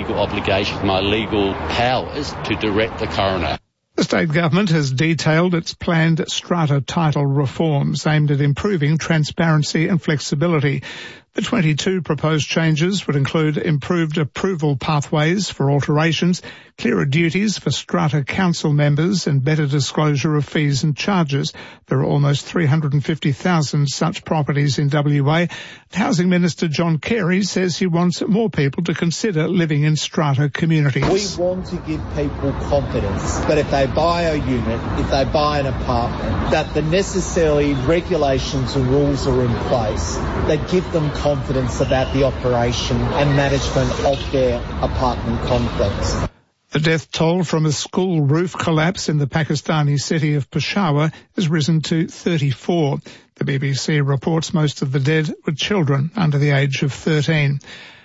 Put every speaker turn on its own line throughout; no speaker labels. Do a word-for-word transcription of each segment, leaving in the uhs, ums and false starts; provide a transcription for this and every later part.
legal obligation, my legal powers to direct the coroner.
The state government has detailed its planned strata title reforms aimed at improving transparency and flexibility. The twenty-two proposed changes would include improved approval pathways for alterations, clearer duties for strata council members and better disclosure of fees and charges. There are almost three hundred fifty thousand such properties in W A. Housing Minister John Carey says he wants more people to consider living in strata communities.
We want to give people confidence that if they buy a unit, if they buy an apartment, that the necessary regulations and rules are in place that give them confidence about the operation and management of their apartment complex.
The death toll from a school roof collapse in the Pakistani city of Peshawar has risen to thirty-four. The B B C reports most of the dead were children under the age of thirteen.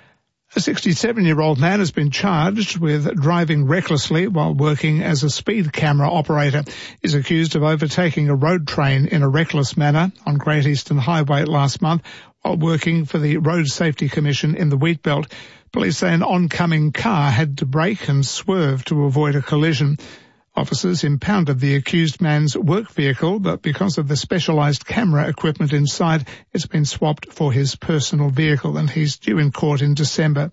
A sixty-seven-year-old man has been charged with driving recklessly while working as a speed camera operator. He's accused of overtaking a road train in a reckless manner on Great Eastern Highway last month while working for the Road Safety Commission in the Wheatbelt. Police say an oncoming car had to brake and swerve to avoid a collision. Officers impounded the accused man's work vehicle, but because of the specialised camera equipment inside, it's been swapped for his personal vehicle, and he's due in court in December.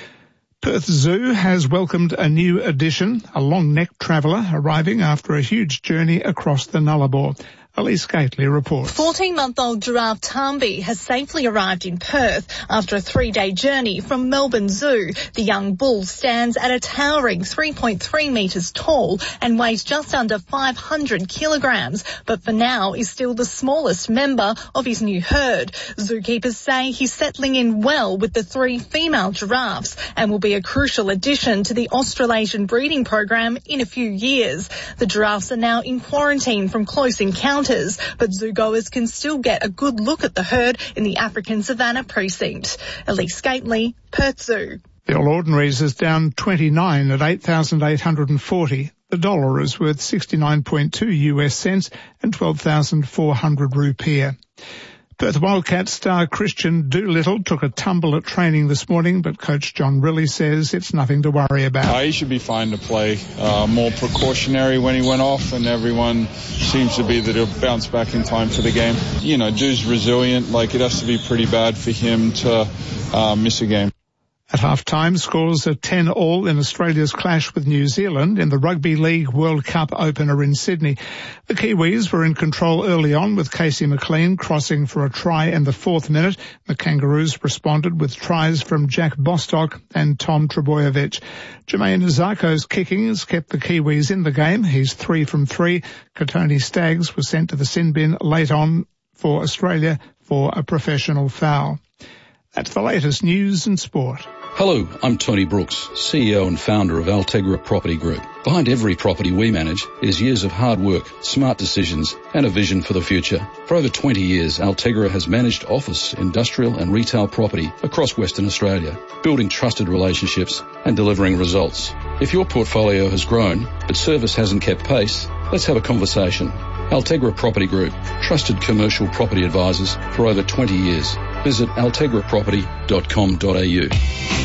Perth Zoo has welcomed a new addition, a long-necked traveller arriving after a huge journey across the Nullarbor. Elise Gately reports.
fourteen-month-old giraffe Tambi has safely arrived in Perth after a three-day journey from Melbourne Zoo. The young bull stands at a towering three point three metres tall and weighs just under five hundred kilograms, but for now is still the smallest member of his new herd. Zookeepers say he's settling in well with the three female giraffes and will be a crucial addition to the Australasian breeding program in a few years. The giraffes are now in quarantine from close encounters, but zoogoers can still get a good look at the herd in the African Savannah precinct. Elise Gately, Perth Zoo.
The All Ordinaries is down twenty-nine at eight thousand eight hundred forty. The dollar is worth sixty-nine point two U S cents and twelve thousand four hundred rupiah. Perth Wildcats star Christian Doolittle took a tumble at training this morning, but coach John Rillie says it's nothing to worry about.
Uh, he should be fine to play. Uh, more precautionary when he went off, and everyone seems to be that he'll bounce back in time for the game. You know, Doo's resilient. Like, it has to be pretty bad for him to uh, miss a game.
At half-time, scores are ten all in Australia's clash with New Zealand in the Rugby League World Cup opener in Sydney. The Kiwis were in control early on with Casey McLean crossing for a try in the fourth minute. The Kangaroos responded with tries from Jack Bostock and Tom Trebojevic. Jermaine Zarko's kicking has kept the Kiwis in the game. He's three from three. Katoni Staggs was sent to the sin bin late on for Australia for a professional foul. That's the latest news and sport.
Hello, I'm Tony Brooks, C E O and founder of Altegra Property Group. Behind every property we manage is years of hard work, smart decisions, and a vision for the future. For over twenty years, Altegra has managed office, industrial and retail property across Western Australia, building trusted relationships and delivering results. If your portfolio has grown, but service hasn't kept pace, let's have a conversation. Altegra Property Group, trusted commercial property advisors for over twenty years. Visit altegra property dot com dot a u.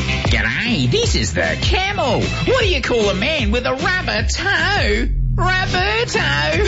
G'day, this is the Camel. What do you call a man with a rubber toe? Rubber toe.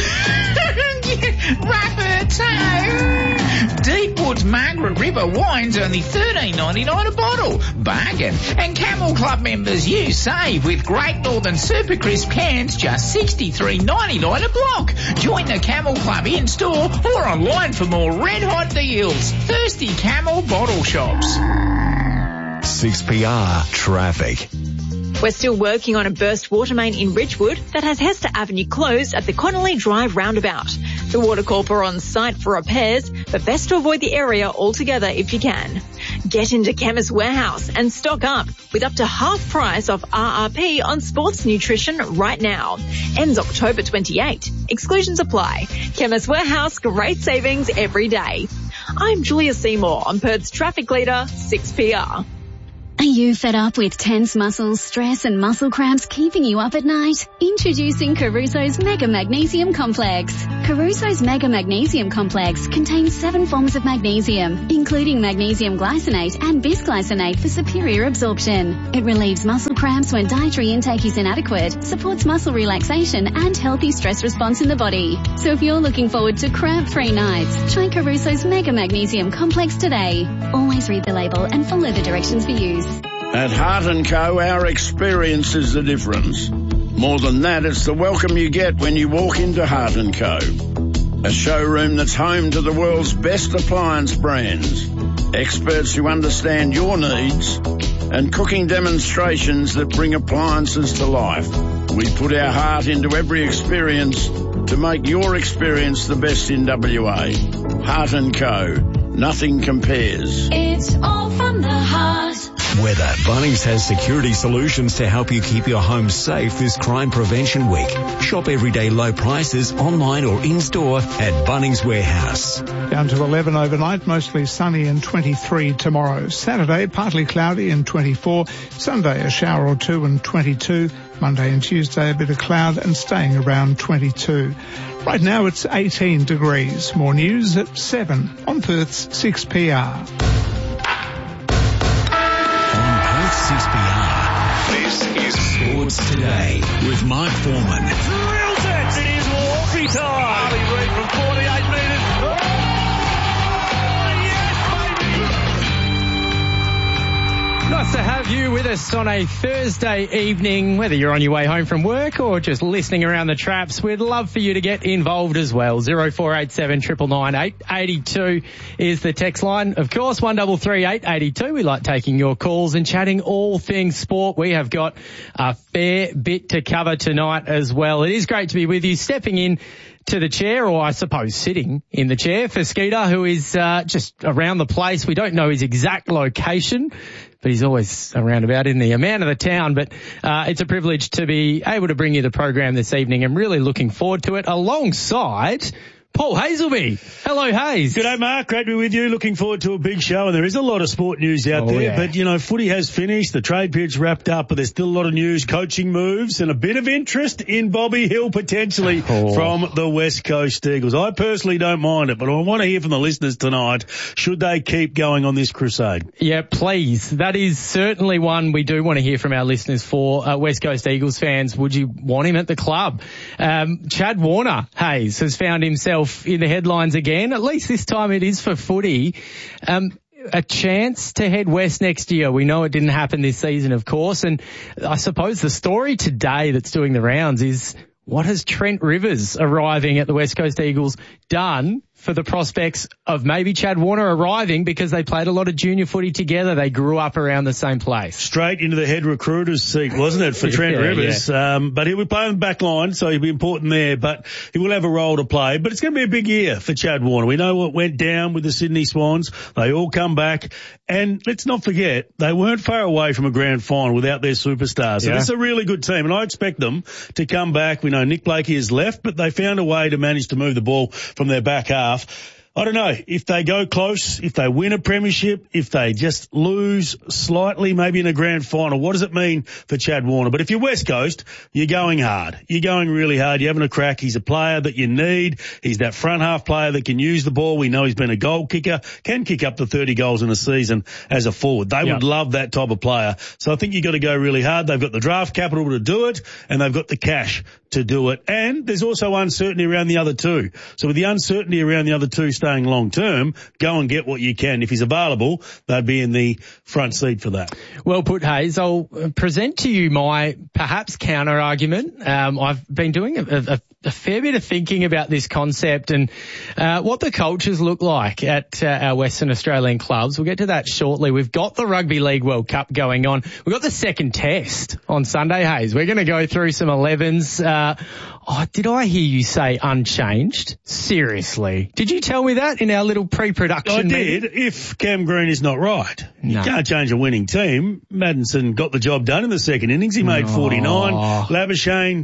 Rubber toe. Deepwood's Margaret River wine's only thirteen ninety-nine a bottle. Bargain. And Camel Club members, you save with Great Northern Super Crisp cans, just sixty-three ninety-nine a block. Join the Camel Club in store or online for more red hot deals. Thirsty Camel bottle shops.
six P R Traffic.
We're still working on a burst water main in Ridgewood that has Hester Avenue closed at the Connolly Drive roundabout. The Water Corp are on site for repairs, but best to avoid the area altogether if you can. Get into Chemist Warehouse and stock up with up to half price off R R P on sports nutrition right now. Ends October twenty-eighth. Exclusions apply. Chemist Warehouse, great savings every day. I'm Julia Seymour on Perth's Traffic Leader, six P R.
Are you fed up with tense muscles, stress and muscle cramps keeping you up at night? Introducing Caruso's Mega Magnesium Complex. Caruso's Mega Magnesium Complex contains seven forms of magnesium, including magnesium glycinate and bisglycinate for superior absorption. It relieves muscle cramps when dietary intake is inadequate, supports muscle relaxation and healthy stress response in the body. So if you're looking forward to cramp-free nights, try Caruso's Mega Magnesium Complex today. Always read the label and follow the directions for use.
At Heart and Co, our experience is the difference. More than that, it's the welcome you get when you walk into Heart and Co. A showroom that's home to the world's best appliance brands, experts who understand your needs, and cooking demonstrations that bring appliances to life. We put our heart into every experience to make your experience the best in W A. Heart and Co. Nothing compares.
It's all from the heart.
Weather. Bunnings has security solutions to help you keep your home safe this Crime Prevention Week. Shop everyday low prices online or in-store at Bunnings Warehouse.
Down to eleven overnight, mostly sunny and twenty-three tomorrow. Saturday, partly cloudy and twenty-four. Sunday, a shower or two and twenty-two. Monday and Tuesday, a bit of cloud and staying around twenty-two. Right now, it's eighteen degrees. More news at seven on Perth's six P R.
six P R. This is Sports Today with Mark Foreman.
Drills it! It is Wolfie time! Harley Reid from forty-eight metres. Oh, yes, baby!
Nice to have you with us on a Thursday evening, whether you're on your way home from work or just listening around the traps. We'd love for you to get involved as well. zero four eight seven, nine nine nine, eight eight two is the text line. Of course, one three three, eight eight two. We like taking your calls and chatting all things sport. We have got a fair bit to cover tonight as well. It is great to be with you, stepping in to the chair, or I suppose sitting in the chair, for Skeeter, who is uh, just around the place. We don't know his exact location, but he's always around about, isn't he? A man of the town, but uh, it's a privilege to be able to bring you the program this evening. I'm really looking forward to it, alongside Paul Hazelby. Hello, Hayes.
G'day, Mark. Great to be with you. Looking forward to a big show, and there is a lot of sport news out
oh,
there.
Yeah.
But, you know, footy has finished. The trade period's wrapped up, but there's still a lot of news, coaching moves, and a bit of interest in Bobby Hill potentially oh. from the West Coast Eagles. I personally don't mind it, but I want to hear from the listeners tonight. Should they keep going on this crusade?
Yeah, please. That is certainly one we do want to hear from our listeners for. Uh, West Coast Eagles fans, would you want him at the club? Um, Chad Warner, Hayes, has found himself in the headlines again. At least this time it is for footy. Um, a chance to head west next year. We know it didn't happen this season, of course. And I suppose the story today that's doing the rounds is, what has Trent Rivers arriving at the West Coast Eagles done for the prospects of maybe Chad Warner arriving, because they played a lot of junior footy together. They grew up around the same place.
Straight into the head recruiter's seat, wasn't it, for Trent
yeah,
Rivers?
Yeah.
Um, but he'll be playing the back line, so he'll be important there, but he will have a role to play. But it's going to be a big year for Chad Warner. We know what went down with the Sydney Swans. They all come back. And let's not forget, they weren't far away from a grand final without their superstars. So yeah. It's a really good team, and I expect them to come back. We know Nick Blakey has left, but they found a way to manage to move the ball from their back half. I don't know, if they go close, if they win a premiership, if they just lose slightly, maybe in a grand final, what does it mean for Chad Warner? But if you're West Coast, you're going hard. You're going really hard. You're having a crack. He's a player that you need. He's that front half player that can use the ball. We know he's been a goal kicker, can kick up to thirty goals in a season as a forward. They yep. would love that type of player. So I think you've got to go really hard. They've got the draft capital to do it, and they've got the cash to do it. And there's also uncertainty around the other two. So with the uncertainty around the other two staying long term, go and get what you can. If he's available, they'd be in the front seat for that.
Well put, Hayes. I'll present to you my perhaps counter argument. Um, I've been doing a, a, a fair bit of thinking about this concept and uh, what the cultures look like at uh, our Western Australian clubs. We'll get to that shortly. We've got the Rugby League World Cup going on. We've got the second test on Sunday, Hayes. We're going to go through some elevens. Uh, oh, did I hear you say unchanged? Seriously. Did you tell me that in our little pre-production
I
meeting?
did, if Cam Green is not right.
No.
You can't change a winning team. Maddinson got the job done in the second innings. He made oh. forty-nine. Labuschagne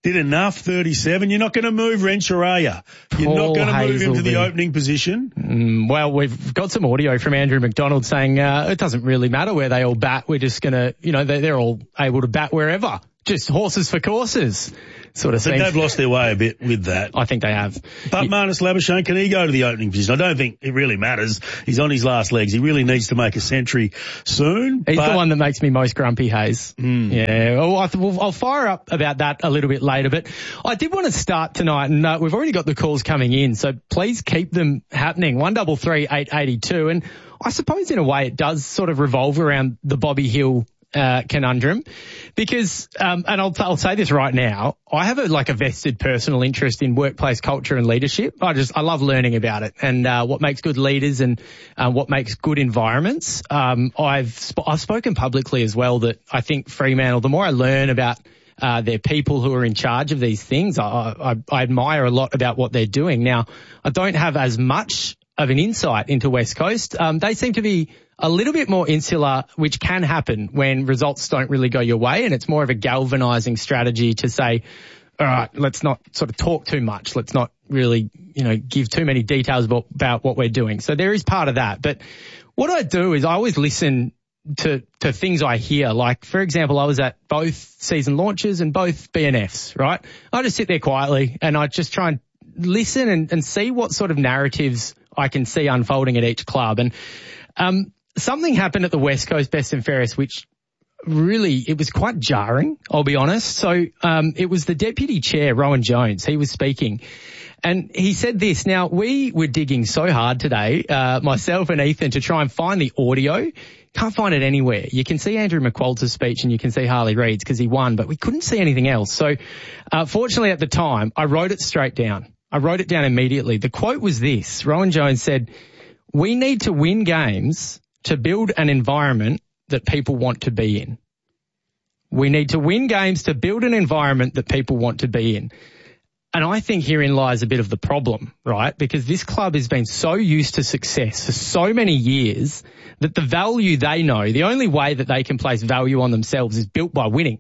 did enough, thirty-seven. You're not going to move Renshaw, are you? You're
Paul
not going to move him to
Hazelby.
the opening position.
Mm, well, we've got some audio from Andrew McDonald saying uh, it doesn't really matter where they all bat. We're just going to, you know, they're, they're all able to bat wherever. Just horses for courses, sort of
I think
thing.
they've lost their way a bit with that.
I think they have.
But
He-
Marnus Labuschagne, can he go to the opening position? I don't think it really matters. He's on his last legs. He really needs to make a century soon.
He's
but
the one that makes me most grumpy, Hayes.
Mm.
Yeah, well, I th- well, I'll fire up about that a little bit later, but I did want to start tonight, and uh, we've already got the calls coming in, so please keep them happening. one double three eight eighty two, and I suppose in a way it does sort of revolve around the Bobby Hill Uh, conundrum, because, um, and I'll, I'll say this right now, I have a, like a vested personal interest in workplace culture and leadership. I just, I love learning about it and, uh, what makes good leaders and, uh, what makes good environments. Um, I've, sp- I've spoken publicly as well that I think Fremantle, the more I learn about, uh, their people who are in charge of these things, I, I, I admire a lot about what they're doing. Now, I don't have as much of an insight into West Coast. Um, they seem to be a little bit more insular, which can happen when results don't really go your way, and it's more of a galvanizing strategy to say, all right, let's not sort of talk too much. Let's not really, you know, give too many details about, about what we're doing. So there is part of that. But what I do is I always listen to, to things I hear. Like, for example, I was at both season launches and both B N Fs, right? I just sit there quietly and I just try and listen and, and see what sort of narratives I can see unfolding at each club. And, um, something happened at the West Coast Best and Fairest, which really, it was quite jarring, I'll be honest. So, um, it was the deputy chair, Rowan Jones. He was speaking and he said this. Now, we were digging so hard today, uh, myself and Ethan, to try and find the audio. Can't find it anywhere. You can see Andrew McQualter's speech and you can see Harley Reid's because he won, but we couldn't see anything else. So, uh, fortunately at the time, I wrote it straight down. I wrote it down immediately. The quote was this. Rowan Jones said, "We need to win games to build an environment that people want to be in. We need to win games to build an environment that people want to be in." And I think herein lies a bit of the problem, right? Because this club has been so used to success for so many years that the value they know, the only way that they can place value on themselves is built by winning.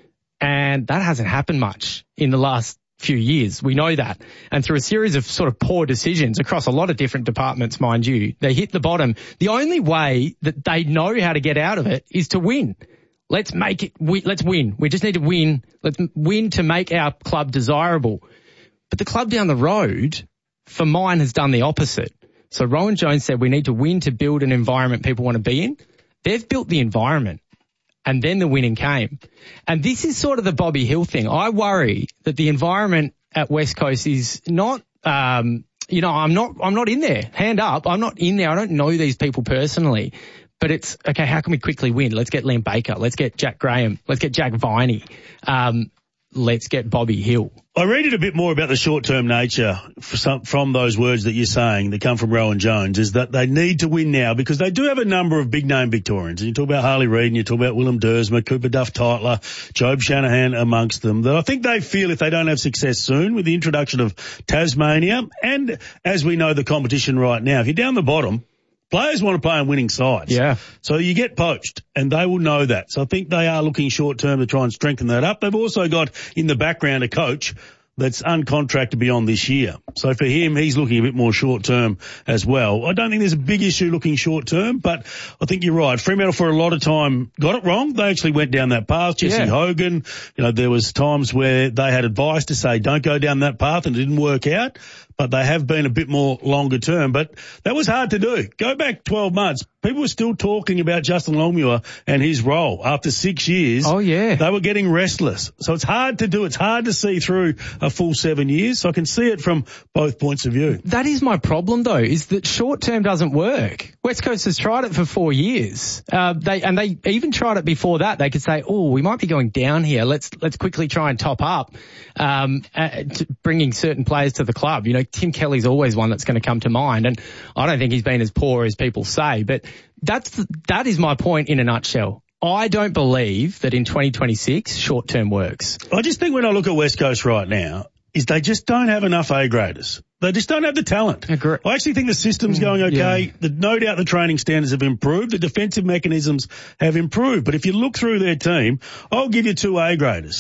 And that hasn't happened much in the last few years. We know that. And through a series of sort of poor decisions across a lot of different departments, mind you, they hit the bottom. The only way that they know how to get out of it is to win. Let's make it, we, let's win. We just need to win. Let's win to make our club desirable. But the club down the road, for mine, has done the opposite. So Rowan Jones said we need to win to build an environment people want to be in. They've built the environment. And then the winning came. And this is sort of the Bobby Hill thing. I worry that the environment at West Coast is not, um, you know, I'm not, I'm not in there. Hand up. I'm not in there. I don't know these people personally. But it's, okay, how can we quickly win? Let's get Liam Baker. Let's get Jack Graham. Let's get Jack Viney. Um, let's get Bobby Hill.
I read it a bit more about the short-term nature for some, from those words that you're saying that come from Rowan Jones, is that they need to win now because they do have a number of big-name Victorians. And you talk about Harley Reid and you talk about Willem Dersma, Cooper Duff-Tytler, Job Shanahan amongst them, that I think they feel if they don't have success soon with the introduction of Tasmania and, as we know, the competition right now, if you're down the bottom, players want to play on winning sides.
Yeah.
So you get poached, and they will know that. So I think they are looking short-term to try and strengthen that up. They've also got in the background a coach that's uncontracted beyond this year. So for him, he's looking a bit more short-term as well. I don't think there's a big issue looking short-term, but I think you're right. Fremantle for a lot of time got it wrong. They actually went down that path. Jesse
Yeah.
Hogan, you know, there was times where they had advice to say don't go down that path and it didn't work out. But they have been a bit more longer term. But that was hard to do. Go back twelve months. People were still talking about Justin Longmuir and his role after six years.
Oh, yeah.
They were getting restless. So it's hard to do. It's hard to see through a full seven years. So I can see it from both points of view.
That is my problem, though, is that short term doesn't work. West Coast has tried it for four years. Uh, they and they even tried it before that. They could say, "Oh, we might be going down here. Let's let's quickly try and top up, um, uh, to bringing certain players to the club." You know, Tim Kelly's always one that's going to come to mind, and I don't think he's been as poor as people say. But that's that is my point in a nutshell. I don't believe that in twenty twenty-six short term works.
I just think when I look at West Coast right now, is they just don't have enough A graders. They just don't have the talent.
Agree.
I actually think the system's going okay.
Yeah.
The, no doubt the training standards have improved. The defensive mechanisms have improved. But if you look through their team, I'll give you two A graders.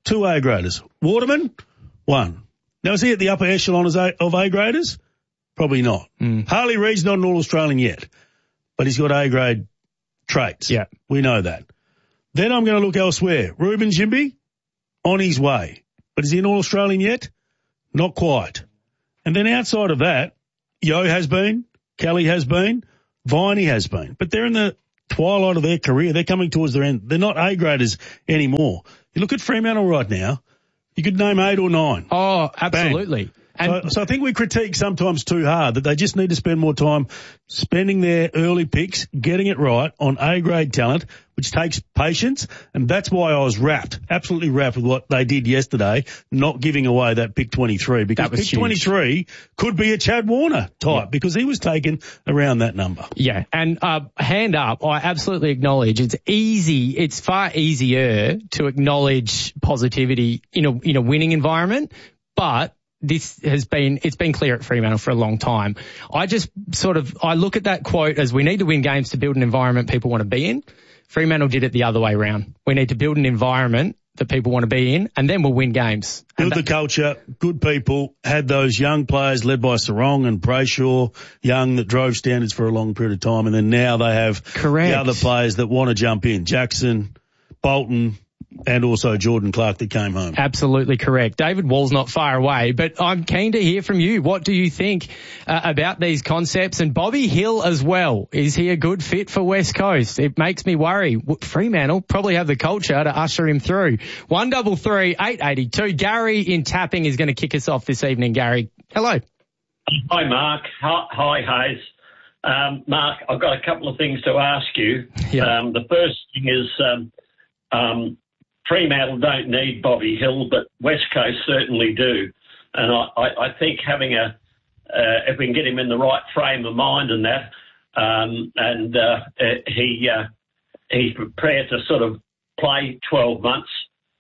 two A graders. Waterman, one. Now, is he at the upper echelon of A, of A graders? Probably not.
Mm.
Harley Reid's not an All-Australian yet, but he's got A grade traits.
Yeah.
We know that. Then I'm going to look elsewhere. Ruben Jimby, on his way. But is he an All-Australian yet? Not quite. And then outside of that, Yo has been, Kelly has been, Viney has been. But they're in the twilight of their career. They're coming towards their end. They're not A graders anymore. You look at Fremantle right now, you could name eight or nine.
Oh, absolutely.
Bang. So, so I think we critique sometimes too hard that they just need to spend more time spending their early picks, getting it right on A-grade talent, which takes patience, and that's why I was wrapped, absolutely wrapped with what they did yesterday, not giving away that pick twenty-three, because pick huge. twenty-three could be a Chad Warner type, yeah. because he was taken around that number.
Yeah, and uh, hand up, I absolutely acknowledge it's easy, it's far easier to acknowledge positivity in a in a winning environment, but this has been, it's been clear at Fremantle for a long time. I just sort of, I look at that quote as we need to win games to build an environment people want to be in. Fremantle did it the other way around. We need to build an environment that people want to be in, and then we'll win games.
Build the culture, good people, had those young players led by Sarong and Brayshaw, young that drove standards for a long period of time, and then now they have
Correct.
the other players that want to jump in. Jackson, Bolton, and also Jordan Clark that came home.
Absolutely correct. David Wall's not far away, but I'm keen to hear from you. What do you think uh, about these concepts? And Bobby Hill as well. Is he a good fit for West Coast? It makes me worry. Fremantle probably have the culture to usher him through. one double three eight eighty two. Gary in Tapping is going to kick us off this evening. Gary, hello.
Hi, Mark. Hi, hi Hayes. Um, Mark, I've got a couple of things to ask you.
Yeah.
Um, the first thing is um, um, Fremantle don't need Bobby Hill, but West Coast certainly do. And I, I, I think having a, uh, if we can get him in the right frame of mind and that, um, and uh, he uh, he's prepared to sort of play twelve months,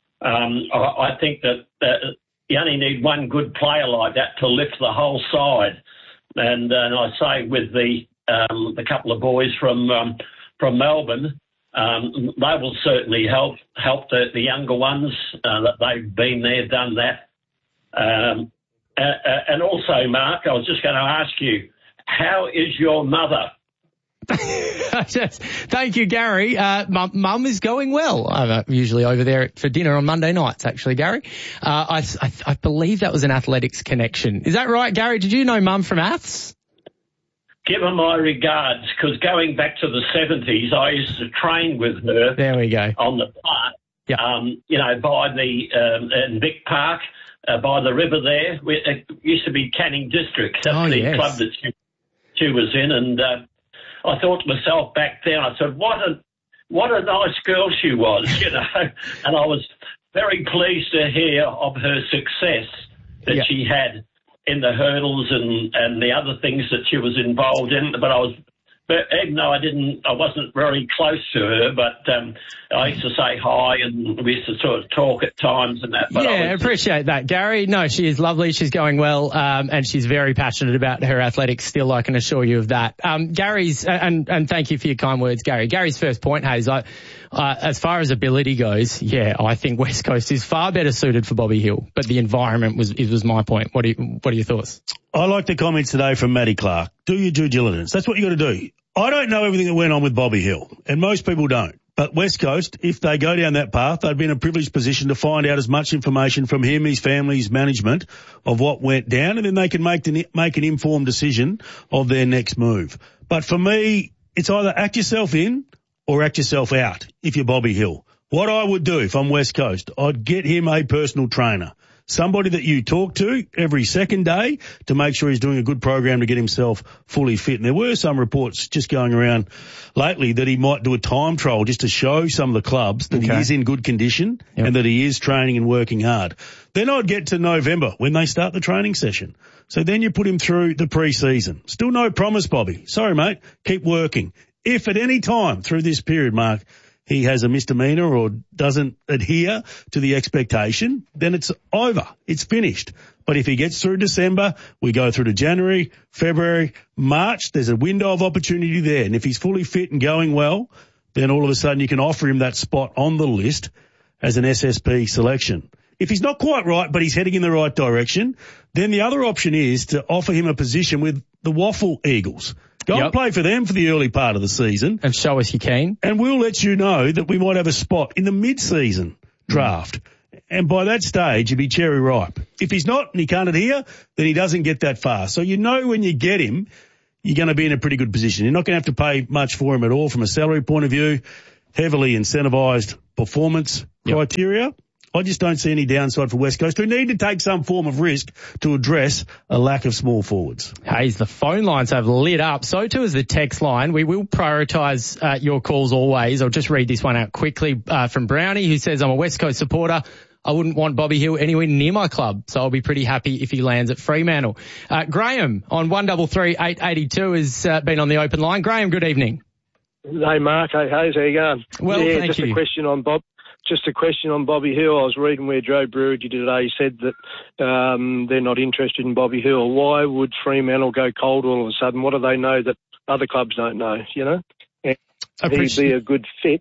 um, I, I think that uh, you only need one good player like that to lift the whole side. And, uh, and I say with the um, the couple of boys from um, from Melbourne, Um, they will certainly help help the, the younger ones uh, that they've been there, done that. Um, uh, and also, Mark, I was just going to ask you, how is your mother?
Yes, thank you, Gary. Uh, mum, mum is going well. I'm usually over there for dinner on Monday nights, actually, Gary. Uh, I, I, I believe that was an athletics connection. Is that right, Gary? Did you know mum from Aths?
Give her my regards, because going back to the seventies, I used to train with her.
There we go.
On the park,
yeah.
um, you know, by the um, in Vic Park, uh, by the river there. We, it used to be Canning District. That's
oh,
the
yes.
club that she, she was in. And uh, I thought to myself back then, I said, what a, what a nice girl she was, you know. And I was very pleased to hear of her success that
yeah.
she had in the hurdles and, and the other things that she was involved in. But I was, but even though I didn't, I wasn't very close to her, but um, I used to say hi and we used to sort of talk at times and that. But
yeah,
I
I appreciate that, Gary. No, she is lovely. She's going well, um, and she's very passionate about her athletics still, I can assure you of that. Um, Gary's, and, and thank you for your kind words, Gary. Gary's first point, Hayes, I, uh, as far as ability goes, yeah, I think West Coast is far better suited for Bobby Hill, but the environment was, it was my point. What do you, what are your thoughts?
I like the comments today from Matty Clark. Do your due diligence. That's what you got to do. I don't know everything that went on with Bobby Hill, and most people don't. But West Coast, if they go down that path, they'd be in a privileged position to find out as much information from him, his family, his management of what went down, and then they can make the, make an informed decision of their next move. But for me, it's either act yourself in or act yourself out if you're Bobby Hill. What I would do if I'm West Coast, I'd get him a personal trainer. Somebody that you talk to every second day to make sure he's doing a good program to get himself fully fit. And there were some reports just going around lately that he might do a time trial just to show some of the clubs that okay. he is in good condition yep. and that he is training and working hard. Then I'd get to November when they start the training session. So then you put him through the pre-season. Still no promise, Bobby. Sorry, mate. Keep working. If at any time through this period, Mark, he has a misdemeanor or doesn't adhere to the expectation, then it's over. It's finished. But if he gets through December, we go through to January, February, March, there's a window of opportunity there. And if he's fully fit and going well, then all of a sudden you can offer him that spot on the list as an S S P selection. If he's not quite right, but he's heading in the right direction, then the other option is to offer him a position with the Waffle Eagles. Go
Yep.
and play for them for the early part of the season.
And show us you can.
And we'll let you know that we might have a spot in the mid-season draft. Mm. And by that stage, he'll be cherry ripe. If he's not and he can't adhere, then he doesn't get that far. So you know when you get him, you're going to be in a pretty good position. You're not going to have to pay much for him at all from a salary point of view. Heavily incentivised performance yep. criteria. I just don't see any downside for West Coast, who need to take some form of risk to address a lack of small forwards.
Hayes, the phone lines have lit up. So too is the text line. We will prioritise uh, your calls always. I'll just read this one out quickly uh, from Brownie, who says, I'm a West Coast supporter. I wouldn't want Bobby Hill anywhere near my club, so I'll be pretty happy if he lands at Fremantle. Uh, Graham on one three three, eight eight two has uh, been on the open line. Graham, good evening.
Hey, Mark. Hey, Hayes. How you going?
Well,
yeah,
thank
just
you.
a question on Bob. Just a question on Bobby Hill. I was reading where Joe Brewer did today. He said that um, they're not interested in Bobby Hill. Why would Fremantle go cold all of a sudden? What do they know that other clubs don't know, you know? And he'd be a good fit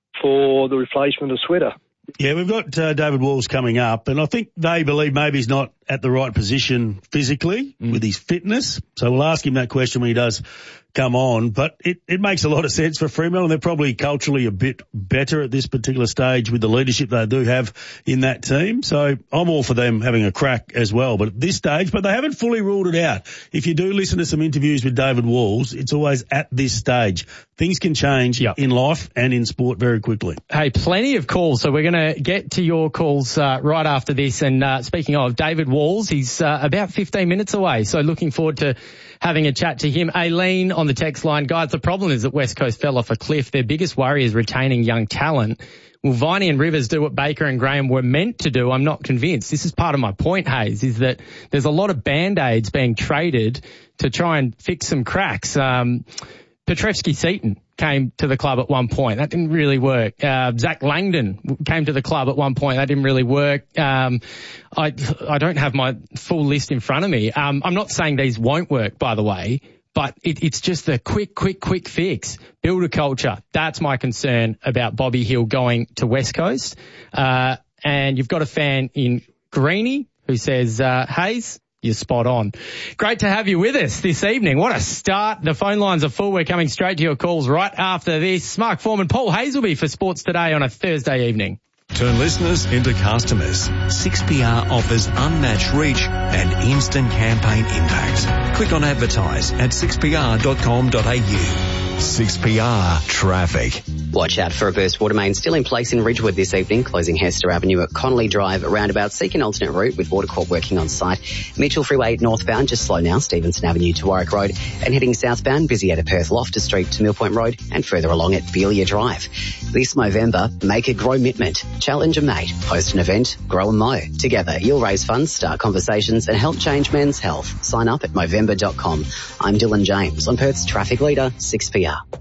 for the replacement of Sweater.
Yeah, we've got uh, David Walls coming up, and I think they believe maybe he's not at the right position physically mm. with his fitness. So we'll ask him that question when he does come on. But it, it makes a lot of sense for Fremantle. They're probably culturally a bit better at this particular stage with the leadership they do have in that team. So I'm all for them having a crack as well. But at this stage, but they haven't fully ruled it out. If you do listen to some interviews with David Walls, it's always at this stage. Things can change yep. in life and in sport very quickly.
Hey, plenty of calls. So we're going to get to your calls uh, right after this. And uh, speaking of David Walls, he's uh, about fifteen minutes away. So looking forward to having a chat to him. Aileen on the text line. Guys, the problem is that West Coast fell off a cliff. Their biggest worry is retaining young talent. Will Viney and Rivers do what Baker and Graham were meant to do? I'm not convinced. This is part of my point, Hayes, is that there's a lot of Band-Aids being traded to try and fix some cracks. Um, Petrevsky-Seton came to the club at one point. That didn't really work. Uh, Zach Langdon came to the club at one point. That didn't really work. Um, I, I don't have my full list in front of me. Um, I'm not saying these won't work, by the way, but it, it's just a quick, quick, quick fix. Build a culture. That's my concern about Bobby Hill going to West Coast. Uh, and you've got a fan in Greenie who says, uh, Hayes, you're spot on. Great to have you with us this evening. What a start. The phone lines are full. We're coming straight to your calls right after this. Mark Foreman, Paul Hazelby for Sports Today on a Thursday evening.
Turn listeners into customers. six P R offers unmatched reach and instant campaign impact. Click on advertise at six p r dot com dot a u. six P R Traffic.
Watch out for a burst water main still in place in Ridgewood this evening, closing Hester Avenue at Connolly Drive roundabout. Seek an alternate route with Watercorp working on site. Mitchell Freeway northbound, just slow now, Stevenson Avenue to Warwick Road, and heading southbound, busy at Perth Loftus Street to Millpoint Road and further along at Beelia Drive. This November, make a grow mitment. Challenge a mate. Host an event. Grow and mow. Together, you'll raise funds, start conversations and help change men's health. Sign up at movember dot com. I'm Dylan James on Perth's traffic leader, six P R.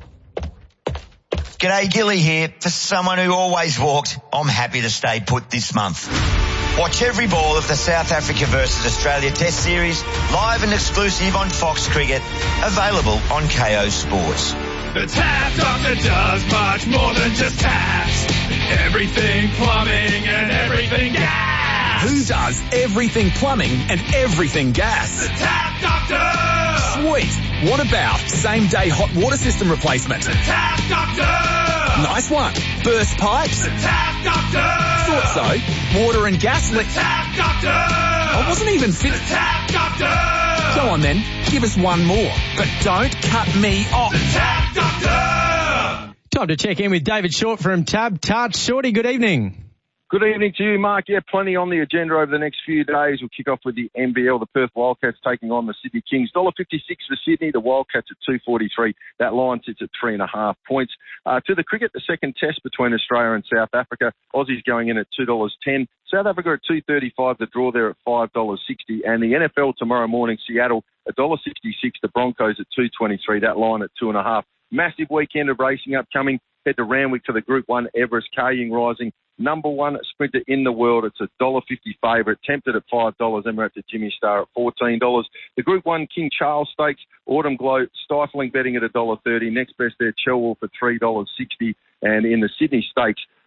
G'day, Gilly here. For someone who always walked, I'm happy to stay put this month. Watch every ball of the South Africa versus Australia Test Series, live and exclusive on Fox Cricket, available on K O Sports.
The Tap Doctor does much more than just taps. Everything plumbing and everything gas.
Who does everything plumbing and everything gas?
The Tap Doctor!
Sweet. What about same-day hot water system replacement?
The Tap Doctor!
Nice one. Burst pipes?
The Tap Doctor!
Thought so. Water and gas...
The Tap Doctor!
I wasn't even fit...
The Tap Doctor!
Go on then. Give us one more. But don't cut me off.
The Tap Doctor!
Time to check in with David Short from Tab Touch. Shorty, good evening.
Good evening to you, Mark. Yeah, plenty on the agenda over the next few days. We'll kick off with the N B L, the Perth Wildcats taking on the Sydney Kings. one dollar fifty-six for Sydney, the Wildcats at two forty-three. That line sits at three and a half points. Uh, to the cricket, the second test between Australia and South Africa. Aussies going in at two dollars ten. South Africa at two thirty-five. The draw there at five dollars sixty. And the N F L tomorrow morning, Seattle one dollar sixty-six. The Broncos at two twenty-three. That line at two and a half. Massive weekend of racing upcoming. Head to Randwick for the Group one Everest Car-Ying Rising. Number one sprinter in the world. It's a one dollar fifty favourite, tempted at five dollars. Emirates at Jimmy Star at fourteen dollars. The Group one King Charles Stakes, Autumn Glow, stifling betting at one dollar thirty. Next best there, Chelwell for three dollars sixty. And in the Sydney Stakes,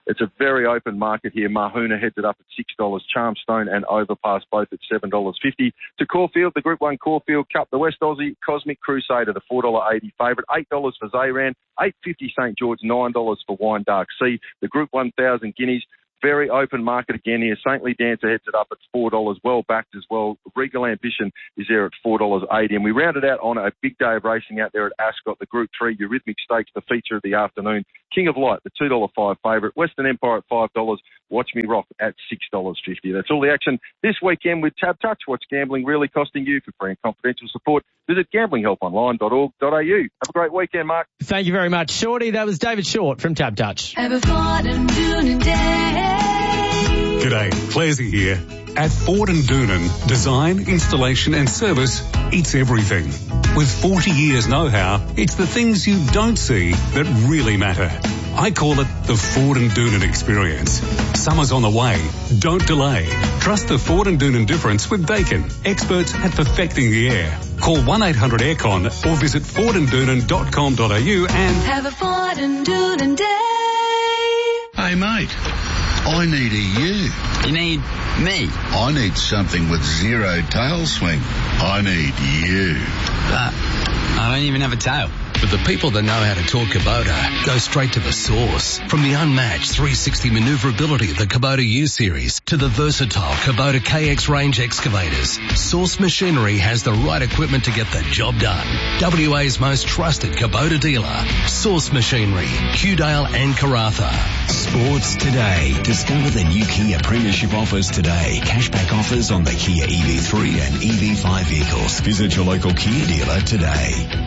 It's a very open market here. Mahuna heads it up at six dollars. Charmstone and Overpass both at seven dollars fifty. To Caulfield, the Group one Caulfield Cup, the West Aussie Cosmic Crusader, the four dollars eighty favourite, eight dollars for Zayran, eight dollars fifty St George, nine dollars for Wine Dark Sea. The Group one thousand Guineas, very open market again here. Saintly Dancer heads it up at four dollars, well backed as well. Regal Ambition is there at four dollars eighty. And we rounded out on a big day of racing out there at Ascot, the Group three Eurythmic Stakes, the feature of the afternoon. King of Light, the two dollars five favourite. Western Empire at five dollars. Watch Me Rock at six dollars fifty. That's all the action this weekend with Tab Touch. What's gambling really costing you? For free and confidential support, visit gambling help online dot org dot a u. Have a great weekend, Mark.
Thank you very much, Shorty. That was David Short from Tab Touch.
Have a Ford and Doonan day.
G'day, Clazy here. At Ford and Doonan, design, installation and service, it's everything. With forty years know-how, it's the things you don't see that really matter. I call it the Ford and Doonan experience. Summer's on the way. Don't delay. Trust the Ford and Doonan difference with Daikin, experts at perfecting the air. Call one eight hundred aircon or visit ford and doonan dot com dot a u and
have a Ford and Doonan day.
Hey mate, I need a you.
You need me?
I need something with zero tail swing. I need you.
But I don't even have a tail.
But the people that know how to talk Kubota go straight to the source. From the unmatched three sixty manoeuvrability of the Kubota U Series to the versatile Kubota K X range excavators, Source Machinery has the right equipment to get the job done. W A's most trusted Kubota dealer, Source Machinery, Qdale and Karratha.
Sports today. Discover the new Kia Premiership offers today. Cashback offers on the Kia E V three and E V five vehicles. Visit your local Kia dealer today.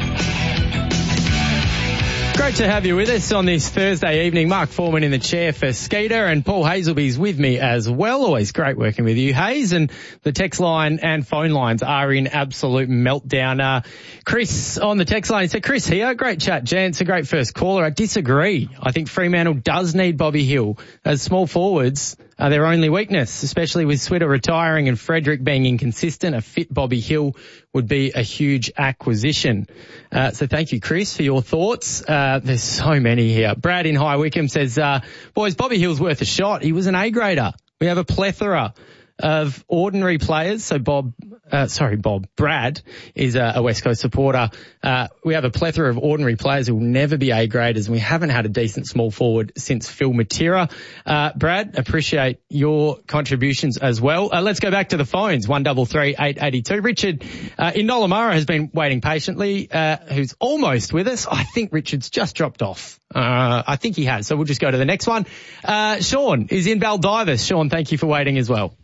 Great to have you with us on this Thursday evening. Mark Foreman in the chair for Skeeter, and Paul Hazelby's with me as well. Always great working with you, Hayes. And the text line and phone lines are in absolute meltdown. Uh, Chris on the text line. So Chris here. Great chat, gents. A great first caller. I disagree. I think Fremantle does need Bobby Hill as small forwards are their only weakness, especially with Switter retiring and Frederick being inconsistent. A fit Bobby Hill would be a huge acquisition. Uh, so thank you, Chris, for your thoughts. Uh, there's so many here. Brad in High Wycombe says, uh, boys, Bobby Hill's worth a shot. He was an A-grader. We have a plethora of ordinary players. So Bob, uh, sorry, Bob, Brad is a, a West Coast supporter. Uh, we have a plethora of ordinary players who will never be A-graders, and we haven't had a decent small forward since Phil Matera. Uh, Brad, appreciate your contributions as well. Uh, let's go back to the phones. one double three eight eight two. Richard, uh, in Nollamara has been waiting patiently, uh, who's almost with us. I think Richard's just dropped off. Uh, I think he has. So we'll just go to the next one. Uh, Sean is in Baldivis. Sean, thank you for waiting as well.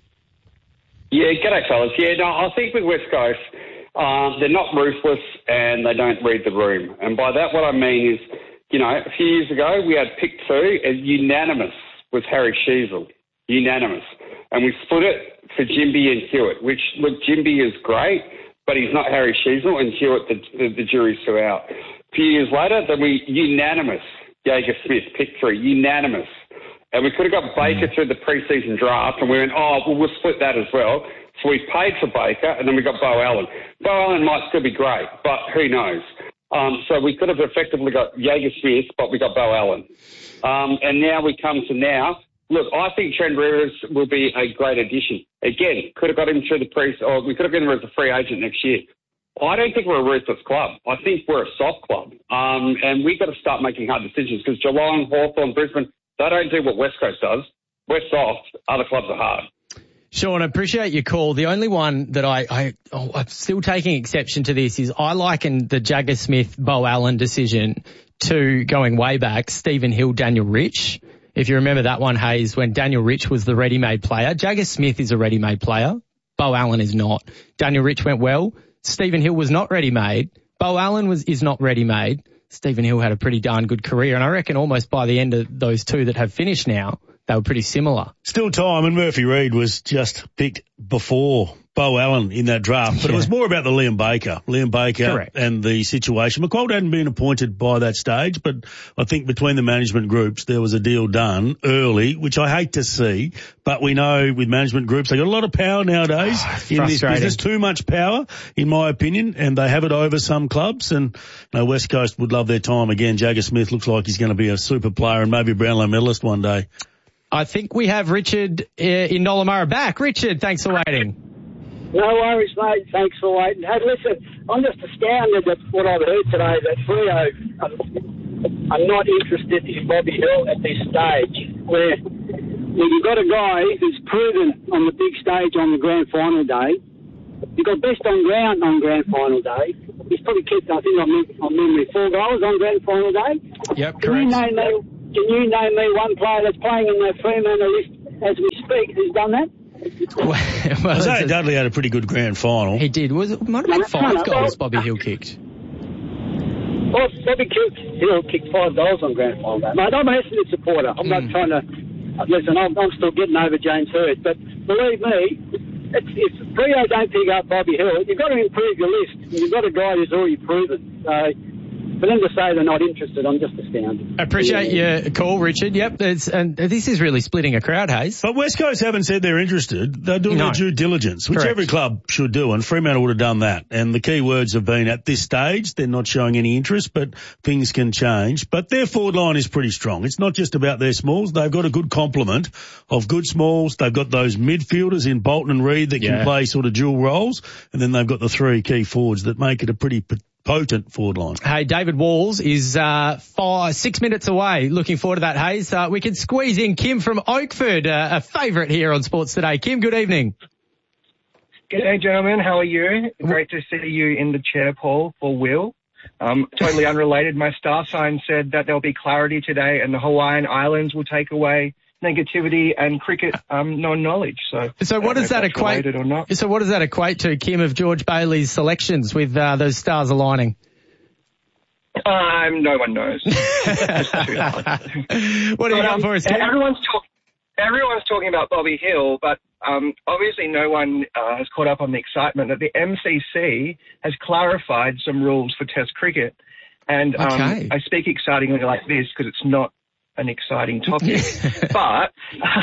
Yeah, g'day fellas. Yeah, no, I think with West Coast, um, they're not ruthless and they don't read the room. And by that, what I mean is, you know, a few years ago we had pick two and unanimous was Harry Sheasel. Unanimous. And we split it for Jimby and Hewitt, which, look, Jimby is great, but he's not Harry Sheasel, and Hewitt, the, the, the jury's still out. A few years later, then we unanimous, Jaeger Smith, pick three, unanimous. And we could have got Baker through the pre-season draft, and we went, oh, well, we'll split that as well. So we paid for Baker, and then we got Bo Allen. Bo Allen might still be great, but who knows? Um, so we could have effectively got Jaeger Smith, but we got Bo Allen. Um, and now we come to now. Look, I think Trent Rivers will be a great addition. Again, could have got him through the pre, or we could have got him as a free agent next year. I don't think we're a ruthless club. I think we're a soft club. Um, and we've got to start making hard decisions because Geelong, Hawthorn, Brisbane, they don't do what West Coast does. We're soft. Other clubs are hard.
Sean, I appreciate your call. The only one that I, I oh, I'm still taking exception to this is I liken the Jagger Smith, Bo Allen decision to going way back, Stephen Hill, Daniel Rich. If you remember that one, Hayes, when Daniel Rich was the ready-made player. Jagger Smith is a ready-made player. Bo Allen is not. Daniel Rich went well. Stephen Hill was not ready-made. Bo Allen was is not ready-made. Stephen Hill had a pretty darn good career, and I reckon almost by the end of those two that have finished now, they were pretty similar.
Still time, and Murphy Reid was just picked before Bo Allen in that draft, but
Yeah.
it was more about the Liam Baker, Liam Baker
Correct.
and the situation. McQuoid hadn't been appointed by that stage, but I think between the management groups there was a deal done early, which I hate to see, but we know with management groups they got a lot of power nowadays
Oh,
in this
frustrating.
business, too much power in my opinion, and they have it over some clubs, and you know, West Coast would love their time again. Jagger Smith looks like he's going to be a super player and maybe a Brownlow medalist one day.
I think we have Richard uh, in Nollamara back. Richard, thanks for waiting.
No worries, mate. Thanks for waiting. Hey, listen, I'm just astounded at what I've heard today that Freo are, are not interested in Bobby Hill at this stage, where, where you've got a guy who's proven on the big stage on the grand final day. You've got best on ground on grand final day. He's probably kicked, I think, on, mem- on memory, four goals on grand final day.
Yep,
Can you
correct.
name me? Can you name me one player that's playing in the Fremantle list as we speak who's done that?
well,
Isaiah Dudley had a pretty good grand final.
He did. Was it might have been five
No, no,
goals
well-
Bobby Hill kicked.
Well, Bobby kicked, Hill kicked five goals on grand final day. Mate, I'm a Essendon supporter. I'm not
Mm.
trying to... uh, Listen, I'm, I'm still getting over James Hurd, but believe me, it's, if Freo don't pick up Bobby Hill, you've got to improve your list. You've got a guy who's already proven. So, for them to say they're not interested, I'm just astounded.
Appreciate
Yeah.
your call, Richard. Yep, it's, and this is really splitting a crowd, Hayes.
But West Coast haven't said they're interested. They're doing
No.
their due diligence, which
Correct.
every club should do, and Fremantle would have done that. And the key words have been at this stage, they're not showing any interest, but things can change. But their forward line is pretty strong. It's not just about their smalls. They've got a good complement of good smalls. They've got those midfielders in Bolton and Reid that can
Yeah.
play sort of dual roles. And then they've got the three key forwards that make it a pretty p- potent forward line.
Hey, David Walls is uh, five, six minutes away. Looking forward to that, Hayes. Uh, we can squeeze in Kim from Oakford, uh, a favourite here on Sports Today. Kim, good evening.
G'day, gentlemen. How are you? Great to see you in the chair, Paul, for Will. Um, totally unrelated. My star sign said that there'll be clarity today and the Hawaiian Islands will take away negativity and cricket um, non-knowledge. So,
So what does that equate?
Or not.
So what does that equate to, Kim, of George Bailey's selections with uh, those stars aligning?
Um, no one knows. It's too hard.
What do you
But,
got
um,
for us, Kim?
Everyone's talking. Everyone's talking about Bobby Hill, but um, obviously no one uh, has caught up on the excitement that the M C C has clarified some rules for Test cricket. And um,
Okay.
I speak excitingly like this because it's not an exciting topic. But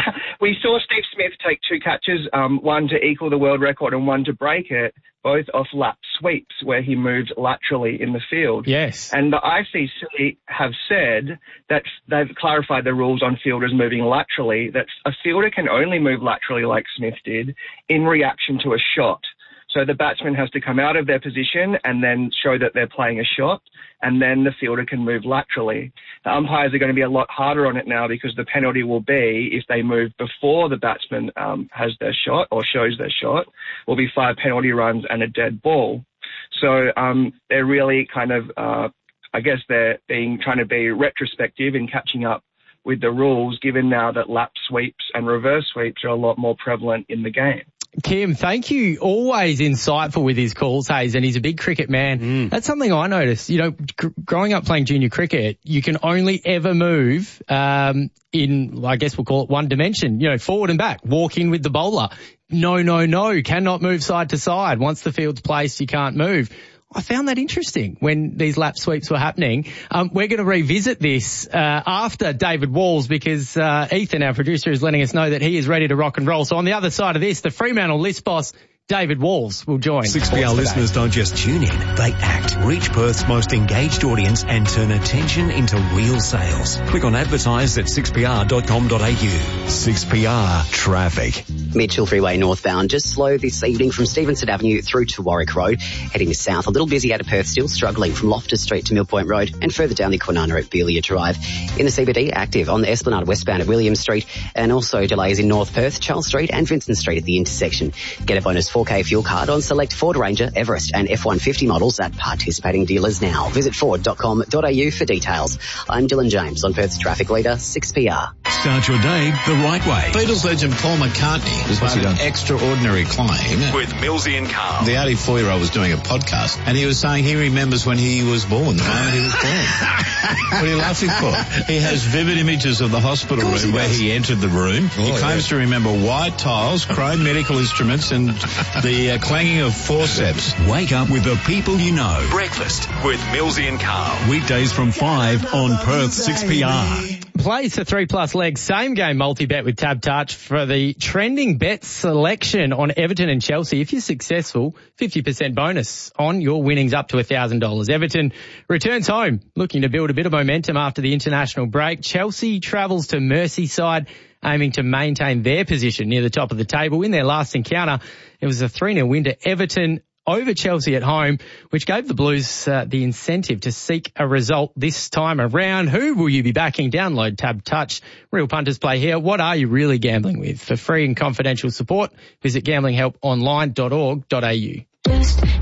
we saw Steve Smith take two catches, um, one to equal the world record and one to break it, both off lap sweeps where he moved laterally in the field.
Yes.
And the I C C have said that they've clarified the rules on fielders moving laterally, that a fielder can only move laterally like Smith did in reaction to a shot. So the batsman has to come out of their position and then show that they're playing a shot, and then the fielder can move laterally. The umpires are going to be a lot harder on it now because the penalty will be, if they move before the batsman um, has their shot or shows their shot, will be five penalty runs and a dead ball. So um, they're really kind of, uh, I guess they're being trying to be retrospective in catching up with the rules, given now that lap sweeps and reverse sweeps are a lot more prevalent in the game.
Kim, thank you. Always insightful with his calls, Hayes, and he's a big cricket man.
Mm.
That's something I noticed. You know, gr- growing up playing junior cricket, you can only ever move um, in, I guess we'll call it one dimension, you know, forward and back, walk in with the bowler. No, no, no, cannot move side to side. Once the field's placed, you can't move. I found that interesting when these lap sweeps were happening. Um, we're going to revisit this uh, after David Walls because uh, Ethan, our producer, is letting us know that he is ready to rock and roll. So on the other side of this, the Fremantle list boss, David Walls, will join.
six P R listeners don't just tune in, they act. Reach Perth's most engaged audience and turn attention into real sales. Click on advertise at six p r dot com dot a u. six P R Traffic.
Mitchell Freeway northbound, just slow this evening from Stevenson Avenue through to Warwick Road. Heading south, a little busy out of Perth, still struggling from Loftus Street to Mill Point Road and further down the Kwinana at Belia Drive. In the C B D, active on the Esplanade westbound at William Street, and also delays in North Perth, Charles Street and Vincent Street at the intersection. Get a bonus four K fuel card on select Ford Ranger, Everest and F one fifty models at participating dealers now. Visit ford dot com dot a u for details. I'm Dylan James on Perth's traffic leader, six P R.
Start your day the right way.
Beatles legend Paul McCartney has made an extraordinary claim.
With Millsy and Carl.
The eighty-four-year-old was doing a podcast, and he was saying he remembers when he was born, the moment he was born. What are you laughing for? He has vivid images of the hospital room he where does. he entered the room. Oh, he claims yeah. to remember white tiles, chrome medical instruments, and the uh, clanging of forceps.
Wake up with the people you know.
Breakfast with Millsy and Carl.
Weekdays from five on Perth six P R.
Plays the three plus leg same game multi-bet with Tab Touch for the trending bet selection on Everton and Chelsea. If you're successful, fifty percent bonus on your winnings up to one thousand dollars. Everton returns home looking to build a bit of momentum after the international break. Chelsea travels to Merseyside aiming to maintain their position near the top of the table. In their last encounter, it was a three nil win to Everton over Chelsea at home, which gave the Blues uh, the incentive to seek a result this time around. Who will you be backing? Download Tab Touch. Real punters play here. What are you really gambling with? For free and confidential support, visit gambling help online dot org dot a u.